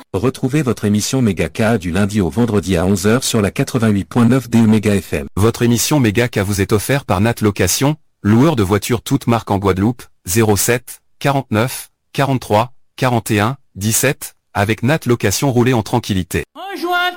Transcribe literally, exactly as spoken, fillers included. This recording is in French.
Retrouvez votre émission Méga du lundi au vendredi à onze heures sur la quatre-vingt-huit point neuf D E Méga F M. Votre émission Méga vous est offerte par Nat Location, loueur de voitures toutes marques en Guadeloupe, zéro sept, quarante-neuf, quarante-trois, quarante et un, dix-sept, avec Nat Location roulez en tranquillité. Rejoins